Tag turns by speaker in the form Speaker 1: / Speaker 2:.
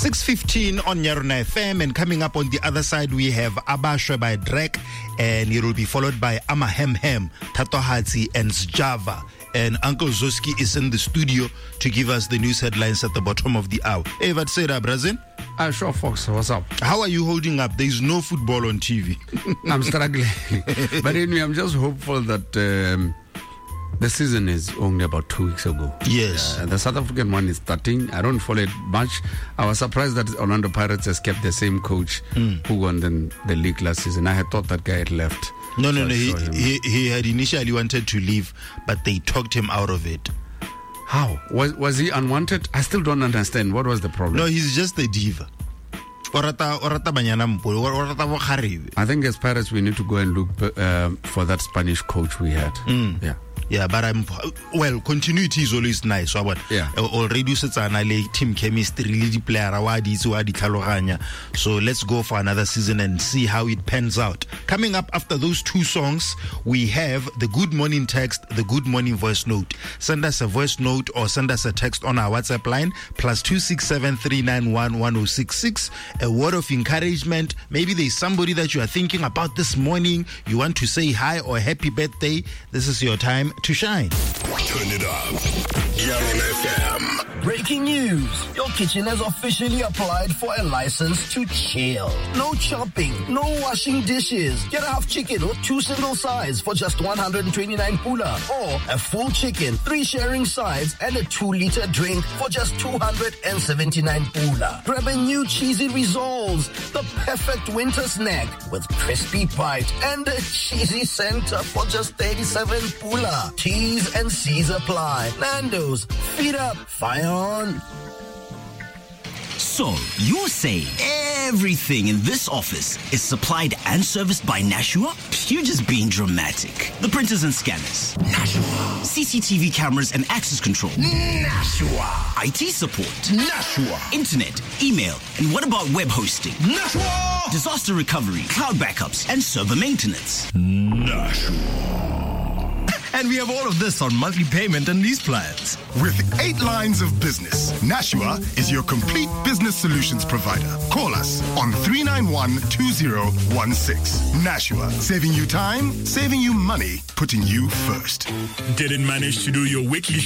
Speaker 1: 6:15 on Nyaruna FM, and coming up on the other side we have Abashwe by Drek, and it will be followed by Amahem, Tatohatsi, and Sjava. And Uncle Zoski is in the studio to give us the news headlines at the bottom of the hour. Hey, what's up, Brazil?
Speaker 2: Sure, Fox. What's up?
Speaker 1: How are you holding up? There is no football on TV.
Speaker 2: I'm struggling. But anyway, I'm just hopeful that the season is only about 2 weeks ago.
Speaker 1: Yes.
Speaker 2: The South African one is starting. I don't follow it much. I was surprised that Orlando Pirates has kept the same coach who won the league last season. I had thought that guy had left.
Speaker 1: No. He had initially wanted to leave, but they talked him out of it.
Speaker 2: How? Was he unwanted? I still don't understand. What was the problem?
Speaker 1: No, he's just a diva. I
Speaker 2: think as Pirates, we need to go and look for that Spanish coach we had.
Speaker 1: Yeah, but continuity is always nice. So already it's an team chemistry, player. So let's go for another season and see how it pans out. Coming up after those two songs, we have the good morning text, the good morning voice note. Send us a voice note or send us a text on our WhatsApp line +267 391 1066. A word of encouragement. Maybe there's somebody that you are thinking about this morning. You want to say hi or happy birthday. This is your time to shine.
Speaker 3: Turn it up. Nyaruna FM.
Speaker 4: Breaking news. Your kitchen has officially applied for a license to chill. No chopping, no washing dishes. Get a half chicken or 2 single sides for just 129 pula. Or a full chicken, 3 sharing sides and a 2-liter drink for just 279 pula. Grab a new cheesy rissoles, the perfect winter snack with crispy bite and a cheesy center for just 37 pula. T's and C's apply. Nando's, feed up, fire on.
Speaker 5: So, you're saying everything in this office is supplied and serviced by Nashua? You're just being dramatic. The printers and scanners? Nashua. CCTV cameras and access control?
Speaker 3: Nashua.
Speaker 5: IT support?
Speaker 3: Nashua.
Speaker 5: Internet, email, and what about web hosting?
Speaker 3: Nashua.
Speaker 5: Disaster recovery, cloud backups, and server maintenance?
Speaker 3: Nashua.
Speaker 6: And we have all of this on monthly payment and lease plans.
Speaker 3: With 8 lines of business, Nashua is your complete business solutions provider. Call us on 391-2016. Nashua, saving you time, saving you money, putting you first.
Speaker 6: Didn't manage to do your weekly